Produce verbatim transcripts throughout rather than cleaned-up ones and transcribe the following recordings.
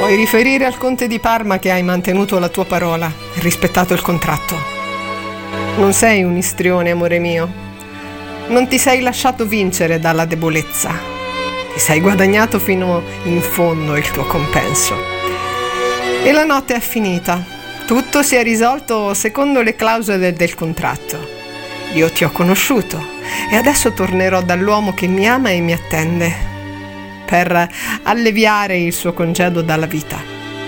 Puoi riferire al conte di Parma che hai mantenuto la tua parola e rispettato il contratto. Non sei un istrione, amore mio. Non ti sei lasciato vincere dalla debolezza. Ti sei guadagnato fino in fondo il tuo compenso. E la notte è finita. Tutto si è risolto secondo le clausole del contratto. Io ti ho conosciuto e adesso tornerò dall'uomo che mi ama e mi attende per alleviare il suo congedo dalla vita.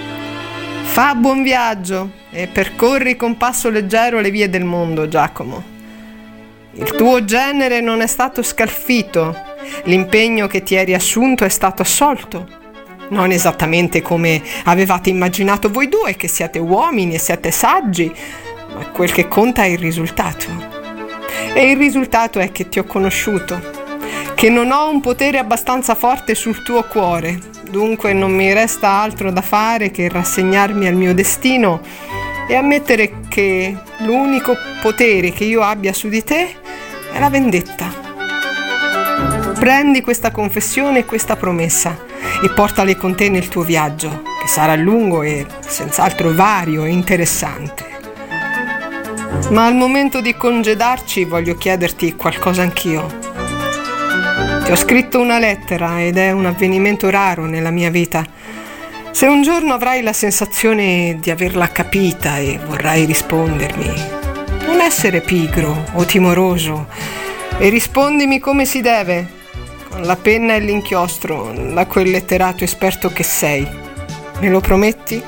Fa buon viaggio e percorri con passo leggero le vie del mondo, Giacomo. Il tuo genere non è stato scalfito, l'impegno che ti eri assunto è stato assolto. Non esattamente come avevate immaginato voi due, che siete uomini e siete saggi, ma quel che conta è il risultato. E il risultato è che ti ho conosciuto, che non ho un potere abbastanza forte sul tuo cuore, dunque non mi resta altro da fare che rassegnarmi al mio destino e ammettere che l'unico potere che io abbia su di te è la vendetta. Prendi questa confessione e questa promessa e portale con te nel tuo viaggio, che sarà lungo e senz'altro vario e interessante. Ma al momento di congedarci voglio chiederti qualcosa anch'io. Ti ho scritto una lettera ed è un avvenimento raro nella mia vita. Se un giorno avrai la sensazione di averla capita e vorrai rispondermi, non essere pigro o timoroso e rispondimi come si deve, con la penna e l'inchiostro, da quel letterato esperto che sei. Me lo prometti?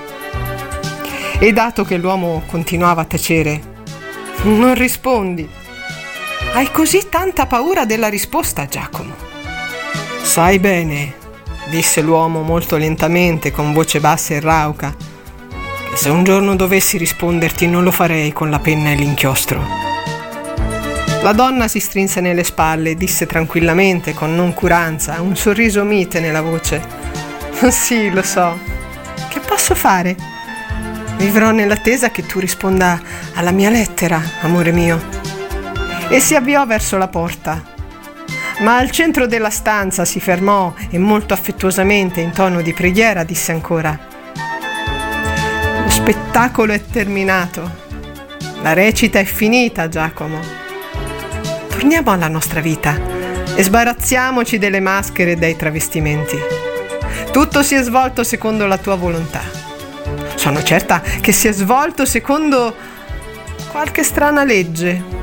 E dato che l'uomo continuava a tacere, non rispondi. Hai così tanta paura della risposta, Giacomo? Sai bene, disse l'uomo molto lentamente, con voce bassa e rauca, che se un giorno dovessi risponderti non lo farei con la penna e l'inchiostro. La donna si strinse nelle spalle e disse tranquillamente, con noncuranza, un sorriso mite nella voce: sì, lo so. Che posso fare? Vivrò nell'attesa che tu risponda alla mia lettera, amore mio. E si avviò verso la porta. Ma al centro della stanza si fermò e molto affettuosamente, in tono di preghiera, disse ancora: lo spettacolo è terminato. La recita è finita, Giacomo. Torniamo alla nostra vita e sbarazziamoci delle maschere e dei travestimenti. Tutto si è svolto secondo la tua volontà. Sono certa che si è svolto secondo qualche strana legge.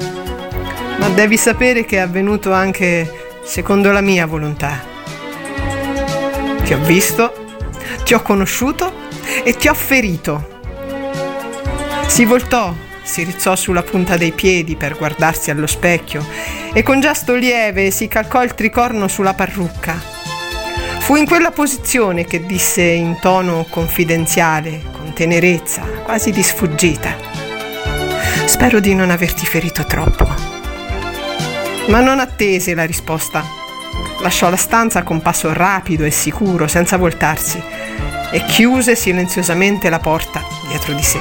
Ma devi sapere che è avvenuto anche secondo la mia volontà. Ti ho visto, ti ho conosciuto e ti ho ferito. Si voltò, si rizzò sulla punta dei piedi per guardarsi allo specchio e con gesto lieve si calcò il tricorno sulla parrucca. Fu in quella posizione che disse in tono confidenziale, con tenerezza, quasi di sfuggita: spero di non averti ferito troppo. Ma non attese la risposta. Lasciò la stanza con passo rapido e sicuro, senza voltarsi, e chiuse silenziosamente la porta dietro di sé.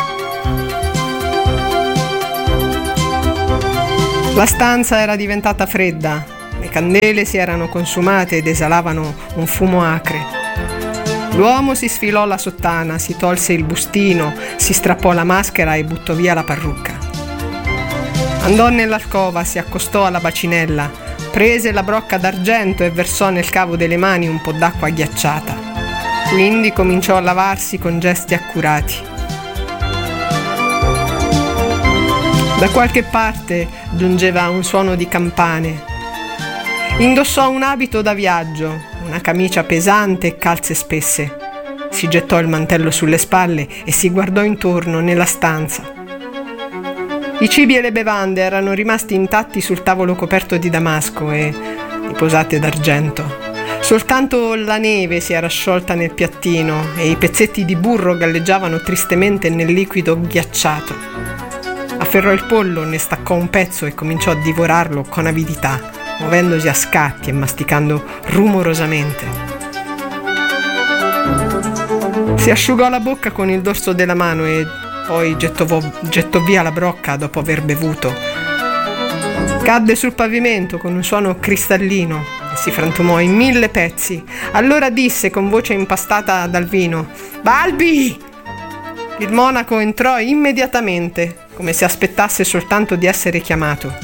La stanza era diventata fredda, le candele si erano consumate ed esalavano un fumo acre. L'uomo si sfilò la sottana, si tolse il bustino, si strappò la maschera e buttò via la parrucca. Andò nell'alcova, si accostò alla bacinella, prese la brocca d'argento e versò nel cavo delle mani un po' d'acqua ghiacciata. Quindi cominciò a lavarsi con gesti accurati. Da qualche parte giungeva un suono di campane. Indossò un abito da viaggio, una camicia pesante e calze spesse. Si gettò il mantello sulle spalle e si guardò intorno nella stanza. I cibi e le bevande erano rimasti intatti sul tavolo coperto di damasco e di posate d'argento. Soltanto la neve si era sciolta nel piattino e i pezzetti di burro galleggiavano tristemente nel liquido ghiacciato. Afferrò il pollo, ne staccò un pezzo e cominciò a divorarlo con avidità, muovendosi a scatti e masticando rumorosamente. Si asciugò la bocca con il dorso della mano e poi gettò, gettò via la brocca dopo aver bevuto. Cadde sul pavimento con un suono cristallino e si frantumò in mille pezzi. Allora disse con voce impastata dal vino: «Balbi!» Il monaco entrò immediatamente, come se aspettasse soltanto di essere chiamato.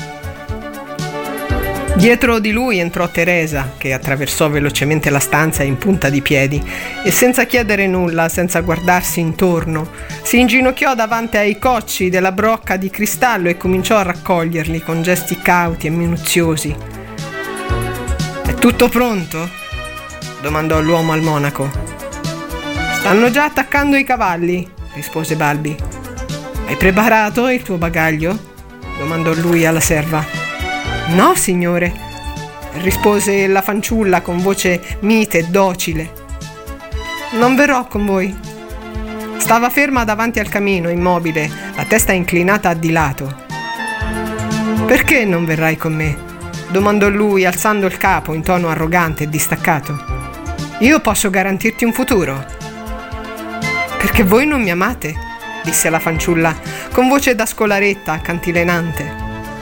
Dietro di lui entrò Teresa, che attraversò velocemente la stanza in punta di piedi e senza chiedere nulla, senza guardarsi intorno, si inginocchiò davanti ai cocci della brocca di cristallo e cominciò a raccoglierli con gesti cauti e minuziosi. «È tutto pronto?» domandò l'uomo al monaco. «Stanno già attaccando i cavalli», rispose Balbi. «Hai preparato il tuo bagaglio?» domandò lui alla serva. «No, signore», rispose la fanciulla con voce mite e docile. «Non verrò con voi». Stava ferma davanti al camino, immobile, la testa inclinata di lato. «Perché non verrai con me?» domandò lui, alzando il capo in tono arrogante e distaccato. «Io posso garantirti un futuro». «Perché voi non mi amate», disse la fanciulla, con voce da scolaretta cantilenante.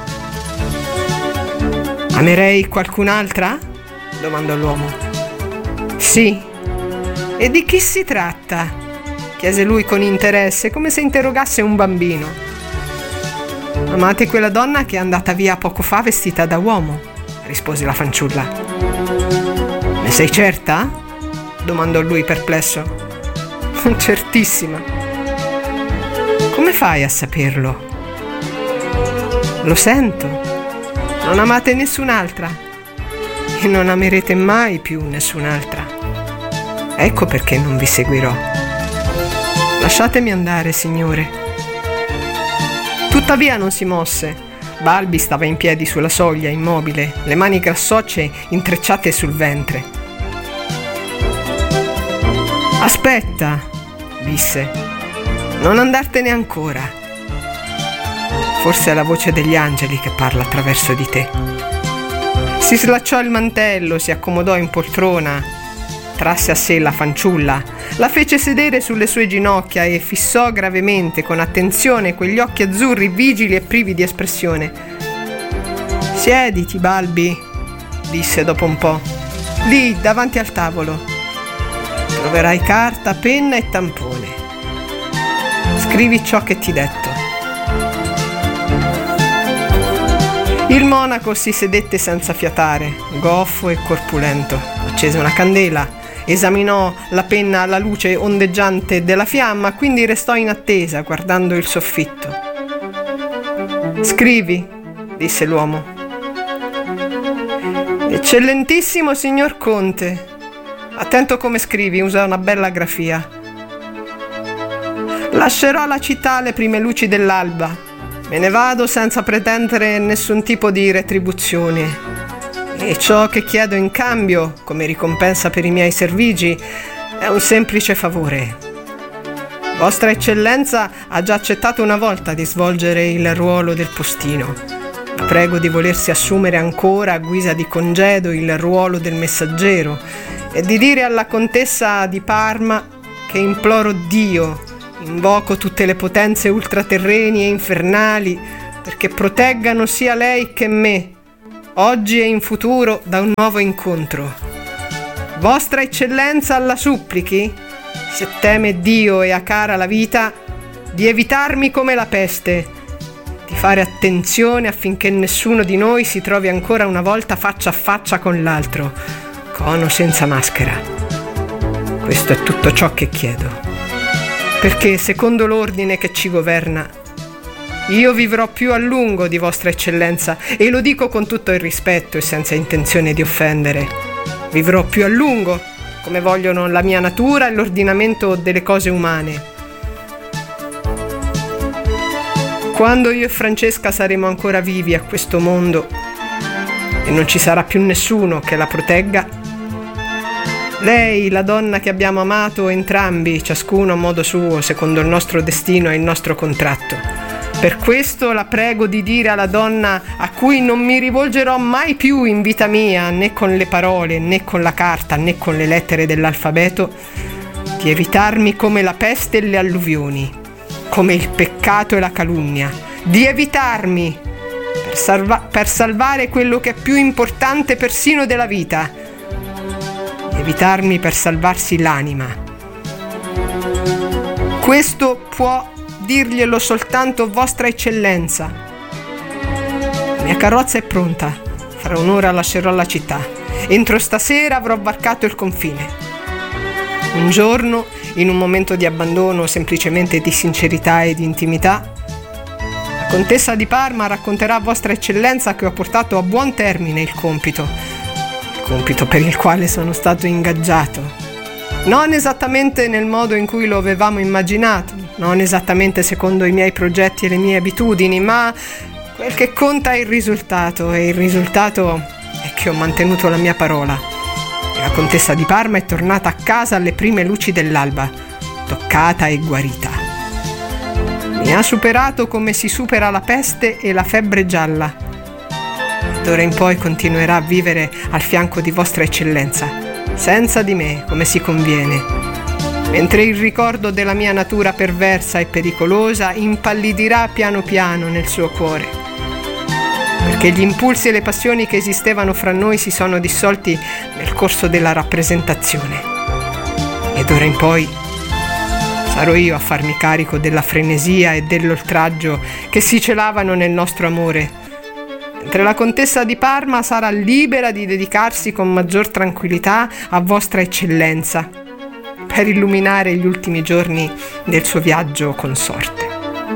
«Amerei qualcun'altra?» domandò l'uomo. «Sì». «E di chi si tratta?» chiese lui con interesse, come se interrogasse un bambino. «Amate quella donna che è andata via poco fa vestita da uomo», rispose la fanciulla. «Ne sei certa?» domandò lui perplesso. «Certissima». «Come fai a saperlo?» «Lo sento. Non amate nessun'altra e non amerete mai più nessun'altra. Ecco perché non vi seguirò. Lasciatemi andare, signore». Tuttavia non si mosse. Balbi stava in piedi sulla soglia, immobile, le mani grassocce intrecciate sul ventre. «Aspetta», disse, «non andartene ancora. Forse è la voce degli angeli che parla attraverso di te». Si slacciò il mantello, si accomodò in poltrona, trasse a sé la fanciulla, la fece sedere sulle sue ginocchia e fissò gravemente, con attenzione, quegli occhi azzurri vigili e privi di espressione. «Siediti, Balbi», disse dopo un po', «lì, davanti al tavolo. Troverai carta, penna e tampone. Scrivi ciò che ti detto». Il monaco si sedette senza fiatare, goffo e corpulento. Accese una candela, esaminò la penna alla luce ondeggiante della fiamma, quindi restò in attesa, guardando il soffitto. «Scrivi», disse l'uomo. «Eccellentissimo signor Conte. Attento come scrivi, usa una bella grafia. Lascerò la città alle prime luci dell'alba. Me ne vado senza pretendere nessun tipo di retribuzione. E ciò che chiedo in cambio, come ricompensa per i miei servigi, è un semplice favore. Vostra Eccellenza ha già accettato una volta di svolgere il ruolo del postino. La prego di volersi assumere ancora, a guisa di congedo, il ruolo del messaggero e di dire alla contessa di Parma che imploro Dio, invoco tutte le potenze ultraterreni e infernali perché proteggano sia lei che me, oggi e in futuro, da un nuovo incontro. Vostra Eccellenza la supplichi, se teme Dio e ha cara la vita, di evitarmi come la peste, di fare attenzione affinché nessuno di noi si trovi ancora una volta faccia a faccia con l'altro, con o senza maschera. Questo è tutto ciò che chiedo. Perché, secondo l'ordine che ci governa, io vivrò più a lungo di Vostra Eccellenza, e lo dico con tutto il rispetto e senza intenzione di offendere. Vivrò più a lungo, come vogliono la mia natura e l'ordinamento delle cose umane. Quando io e Francesca saremo ancora vivi a questo mondo e non ci sarà più nessuno che la protegga, lei, la donna che abbiamo amato entrambi, ciascuno a modo suo, secondo il nostro destino e il nostro contratto. Per questo la prego di dire alla donna a cui non mi rivolgerò mai più in vita mia, né con le parole, né con la carta, né con le lettere dell'alfabeto, di evitarmi come la peste e le alluvioni, come il peccato e la calunnia, di evitarmi per, salva- per salvare quello che è più importante persino della vita, lievitarmi per salvarsi l'anima. Questo può dirglielo soltanto Vostra Eccellenza. La mia carrozza è pronta, fra un'ora lascerò la città. Entro stasera avrò varcato il confine. Un giorno, in un momento di abbandono o semplicemente di sincerità e di intimità, la contessa di Parma racconterà a Vostra Eccellenza che ho portato a buon termine il compito, il compito per il quale sono stato ingaggiato. Non esattamente nel modo in cui lo avevamo immaginato, non esattamente secondo i miei progetti e le mie abitudini, ma quel che conta è il risultato, e il risultato è che ho mantenuto la mia parola. La contessa di Parma è tornata a casa alle prime luci dell'alba, toccata e guarita. Mi ha superato come si supera la peste e la febbre gialla. D'ora in poi continuerà a vivere al fianco di Vostra Eccellenza, senza di me, come si conviene, mentre il ricordo della mia natura perversa e pericolosa impallidirà piano piano nel suo cuore, perché gli impulsi e le passioni che esistevano fra noi si sono dissolti nel corso della rappresentazione. E d'ora in poi sarò io a farmi carico della frenesia e dell'oltraggio che si celavano nel nostro amore, mentre la contessa di Parma sarà libera di dedicarsi con maggior tranquillità a Vostra Eccellenza per illuminare gli ultimi giorni del suo viaggio consorte.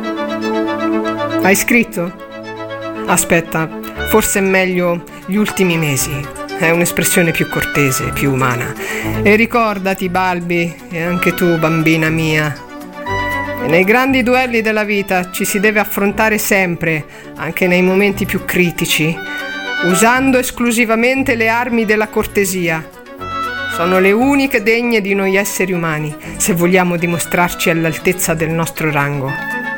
Hai scritto? Aspetta, forse è meglio gli ultimi mesi. È un'espressione più cortese, più umana. E ricordati, Balbi, e anche tu, bambina mia, e nei grandi duelli della vita ci si deve affrontare sempre, anche nei momenti più critici, usando esclusivamente le armi della cortesia. Sono le uniche degne di noi esseri umani, se vogliamo dimostrarci all'altezza del nostro rango.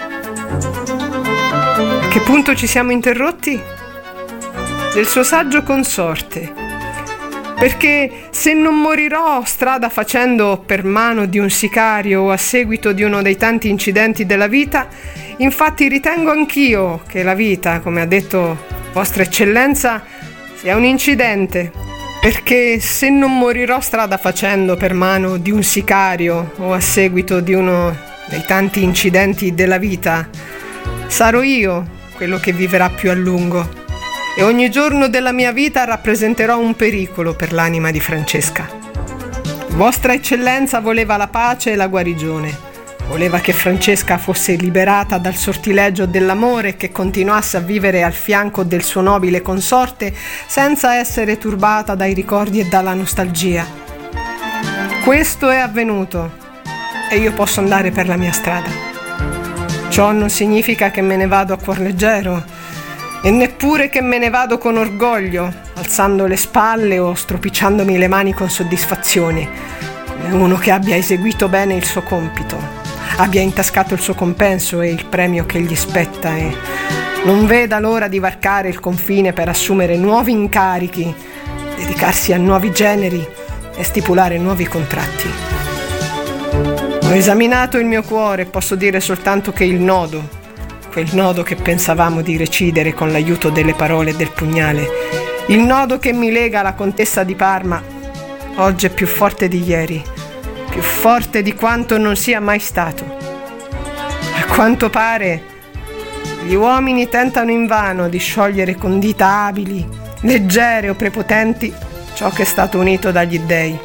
A che punto ci siamo interrotti? Del suo saggio consorte. Perché se non morirò strada facendo per mano di un sicario o a seguito di uno dei tanti incidenti della vita, infatti ritengo anch'io che la vita, come ha detto Vostra Eccellenza, sia un incidente. Perché se non morirò strada facendo per mano di un sicario o a seguito di uno dei tanti incidenti della vita, sarò io quello che viverà più a lungo, e ogni giorno della mia vita rappresenterò un pericolo per l'anima di Francesca. Vostra Eccellenza voleva la pace e la guarigione, voleva che Francesca fosse liberata dal sortileggio dell'amore e che continuasse a vivere al fianco del suo nobile consorte senza essere turbata dai ricordi e dalla nostalgia. Questo è avvenuto e io posso andare per la mia strada. Ciò non significa che me ne vado a cuor leggero e neppure che me ne vado con orgoglio, alzando le spalle o stropicciandomi le mani con soddisfazione, come uno che abbia eseguito bene il suo compito, abbia intascato il suo compenso e il premio che gli spetta e non veda l'ora di varcare il confine per assumere nuovi incarichi, dedicarsi a nuovi generi e stipulare nuovi contratti. Ho esaminato il mio cuore e posso dire soltanto che il nodo, quel nodo che pensavamo di recidere con l'aiuto delle parole e del pugnale, il nodo che mi lega alla contessa di Parma, oggi è più forte di ieri, più forte di quanto non sia mai stato. A quanto pare, gli uomini tentano invano di sciogliere con dita abili, leggere o prepotenti ciò che è stato unito dagli dèi.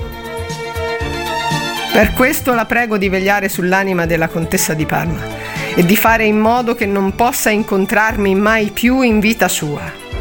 Per questo la prego di vegliare sull'anima della contessa di Parma e di fare in modo che non possa incontrarmi mai più in vita sua.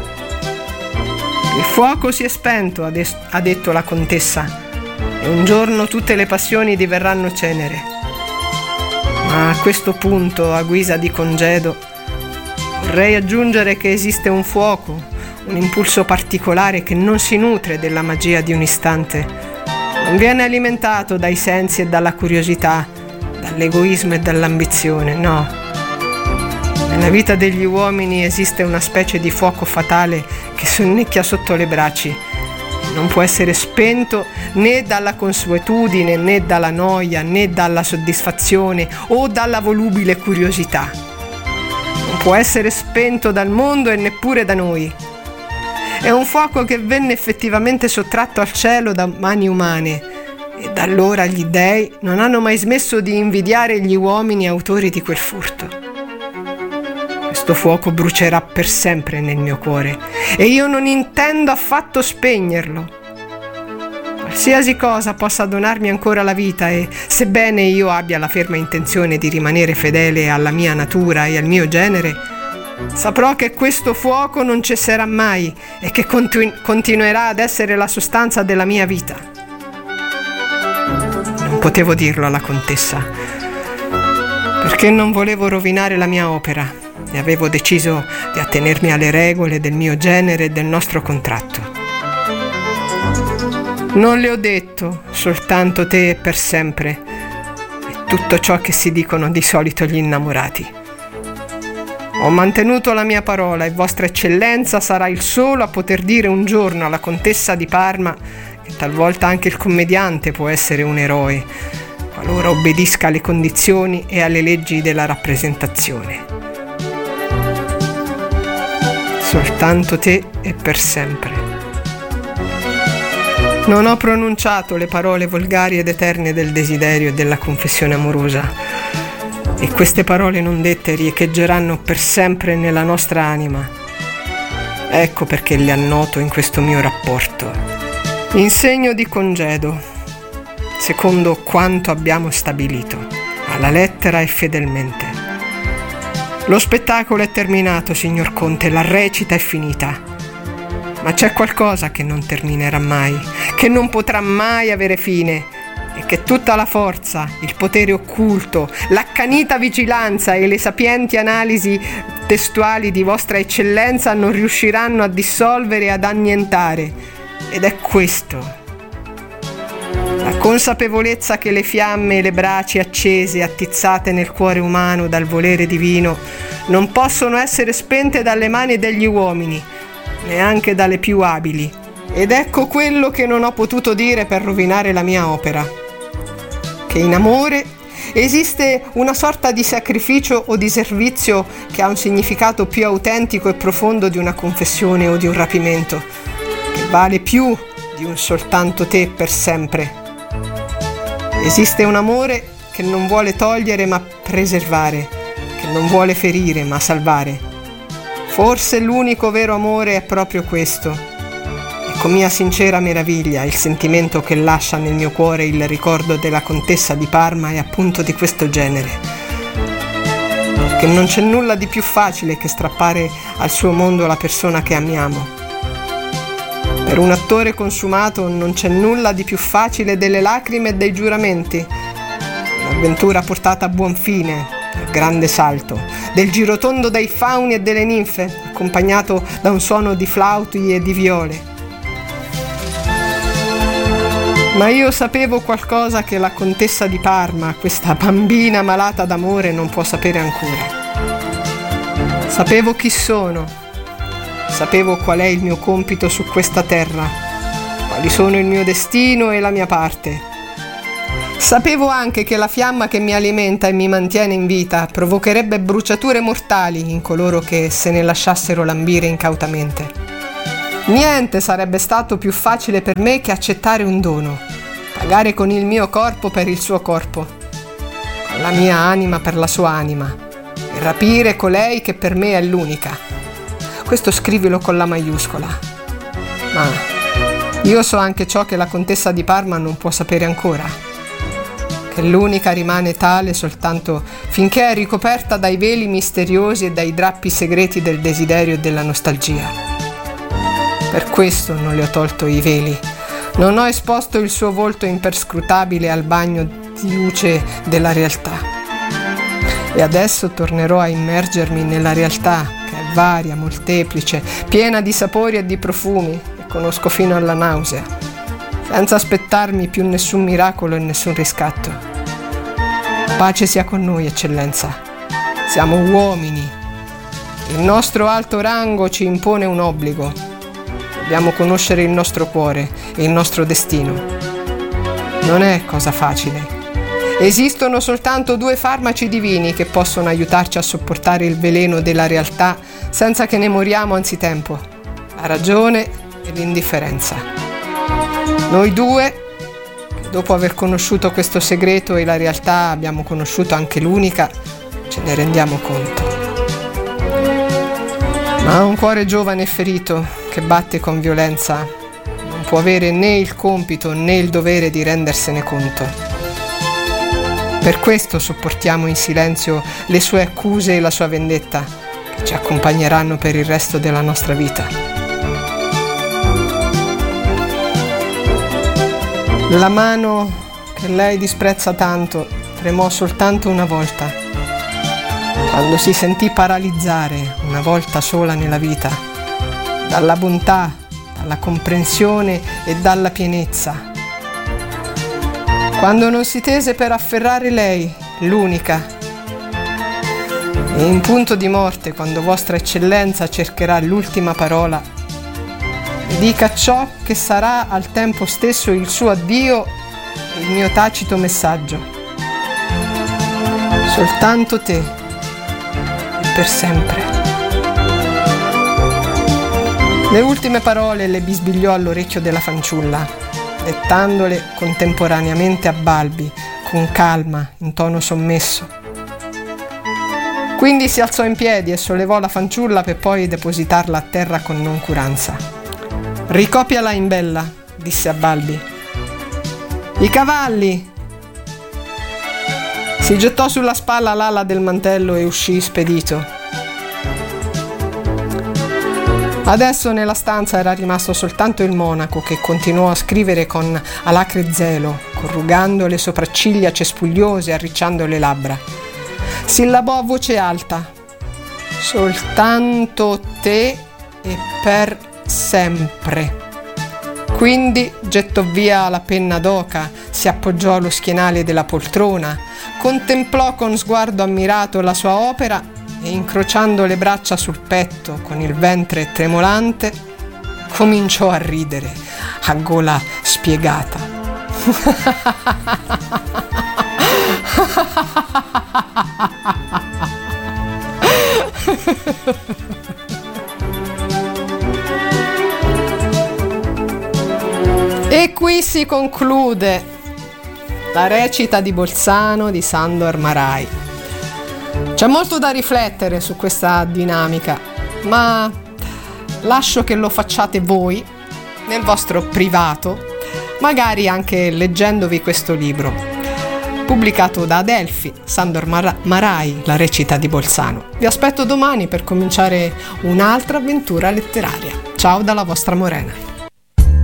Il fuoco si è spento, ha detto la contessa, e un giorno tutte le passioni diverranno cenere. Ma a questo punto, a guisa di congedo, vorrei aggiungere che esiste un fuoco, un impulso particolare che non si nutre della magia di un istante. Non viene alimentato dai sensi e dalla curiosità, dall'egoismo e dall'ambizione, no. Nella vita degli uomini esiste una specie di fuoco fatale che sonnecchia sotto le braci. Non può essere spento né dalla consuetudine, né dalla noia, né dalla soddisfazione o dalla volubile curiosità. Non può essere spento dal mondo e neppure da noi. È un fuoco che venne effettivamente sottratto al cielo da mani umane, e da allora gli dèi non hanno mai smesso di invidiare gli uomini autori di quel furto. Questo fuoco brucerà per sempre nel mio cuore e io non intendo affatto spegnerlo. Qualsiasi cosa possa donarmi ancora la vita e, sebbene io abbia la ferma intenzione di rimanere fedele alla mia natura e al mio genere, saprò che questo fuoco non cesserà mai e che continu- continuerà ad essere la sostanza della mia vita. Non potevo dirlo alla contessa, perché non volevo rovinare la mia opera e avevo deciso di attenermi alle regole del mio genere e del nostro contratto. Non le ho detto soltanto te e per sempre, e tutto ciò che si dicono di solito gli innamorati. Ho mantenuto la mia parola e Vostra Eccellenza sarà il solo a poter dire un giorno alla contessa di Parma che talvolta anche il commediante può essere un eroe, qualora obbedisca alle condizioni e alle leggi della rappresentazione. Soltanto te e per sempre. Non ho pronunciato le parole volgari ed eterne del desiderio e della confessione amorosa, e queste parole non dette riecheggeranno per sempre nella nostra anima. Ecco perché le annoto in questo mio rapporto, in segno di congedo, secondo quanto abbiamo stabilito, alla lettera e fedelmente. Lo spettacolo è terminato, signor Conte, la recita è finita. Ma c'è qualcosa che non terminerà mai, che non potrà mai avere fine, e che tutta la forza, il potere occulto, l'accanita vigilanza e le sapienti analisi testuali di Vostra Eccellenza non riusciranno a dissolvere e ad annientare. Ed è questo: la consapevolezza che le fiamme e le braci accese, attizzate nel cuore umano dal volere divino, non possono essere spente dalle mani degli uomini, neanche dalle più abili. Ed ecco quello che non ho potuto dire per rovinare la mia opera: che in amore esiste una sorta di sacrificio o di servizio che ha un significato più autentico e profondo di una confessione o di un rapimento, che vale più di un soltanto te per sempre. Esiste un amore che non vuole togliere ma preservare, che non vuole ferire ma salvare. Forse l'unico vero amore è proprio questo, e con mia sincera meraviglia il sentimento che lascia nel mio cuore il ricordo della contessa di Parma è appunto di questo genere, perché non c'è nulla di più facile che strappare al suo mondo la persona che amiamo. Per un attore consumato non c'è nulla di più facile delle lacrime e dei giuramenti, un'avventura portata a buon fine, il grande salto, del girotondo dei fauni e delle ninfe, accompagnato da un suono di flauti e di viole. Ma io sapevo qualcosa che la contessa di Parma, questa bambina malata d'amore, non può sapere ancora. Sapevo chi sono, sapevo qual è il mio compito su questa terra, quali sono il mio destino e la mia parte. Sapevo anche che la fiamma che mi alimenta e mi mantiene in vita provocherebbe bruciature mortali in coloro che se ne lasciassero lambire incautamente. Niente sarebbe stato più facile per me che accettare un dono, pagare con il mio corpo per il suo corpo, con la mia anima per la sua anima, e rapire colei che per me è l'unica. Questo scrivilo con la maiuscola. Ma io so anche ciò che la contessa di Parma non può sapere ancora, che l'unica rimane tale soltanto finché è ricoperta dai veli misteriosi e dai drappi segreti del desiderio e della nostalgia. Per questo non le ho tolto i veli, non ho esposto il suo volto imperscrutabile al bagno di luce della realtà. E adesso tornerò a immergermi nella realtà, che è varia, molteplice, piena di sapori e di profumi, e conosco fino alla nausea, senza aspettarmi più nessun miracolo e nessun riscatto. Pace sia con noi, Eccellenza. Siamo uomini. Il nostro alto rango ci impone un obbligo. Dobbiamo conoscere il nostro cuore e il nostro destino. Non è cosa facile. Esistono soltanto due farmaci divini che possono aiutarci a sopportare il veleno della realtà senza che ne moriamo anzitempo: la ragione e l'indifferenza. Noi due, dopo aver conosciuto questo segreto e la realtà abbiamo conosciuto anche l'unica, ce ne rendiamo conto. Ma un cuore giovane e ferito che batte con violenza non può avere né il compito né il dovere di rendersene conto. Per questo sopportiamo in silenzio le sue accuse e la sua vendetta, che ci accompagneranno per il resto della nostra vita. La mano che lei disprezza tanto tremò soltanto una volta, quando si sentì paralizzare una volta sola nella vita, dalla bontà, dalla comprensione e dalla pienezza. Quando non si tese per afferrare lei, l'unica. E in punto di morte, quando vostra eccellenza cercherà l'ultima parola, dica ciò che sarà al tempo stesso il suo addio e il mio tacito messaggio. Soltanto te, e per sempre. Le ultime parole le bisbigliò all'orecchio della fanciulla, dettandole contemporaneamente a balbi, con calma, in tono sommesso. Quindi si alzò in piedi e sollevò la fanciulla per poi depositarla a terra con noncuranza. «Ricopiala in bella», disse a balbi. «I cavalli!» Si gettò sulla spalla l'ala del mantello e uscì spedito. Adesso nella stanza era rimasto soltanto il monaco, che continuò a scrivere con alacre zelo, corrugando le sopracciglia cespugliose e arricciando le labbra. Sillabò a voce alta: «Soltanto te e per sempre». Quindi gettò via la penna d'oca, si appoggiò allo schienale della poltrona, contemplò con sguardo ammirato la sua opera e, incrociando le braccia sul petto con il ventre tremolante, cominciò a ridere a gola spiegata. E qui si conclude la recita di Bolzano di Sándor Márai. C'è molto da riflettere su questa dinamica, ma lascio che lo facciate voi nel vostro privato, magari anche leggendovi questo libro, pubblicato da Adelphi, Sándor Márai, la recita di Bolzano. Vi aspetto domani per cominciare un'altra avventura letteraria. Ciao dalla vostra Morena.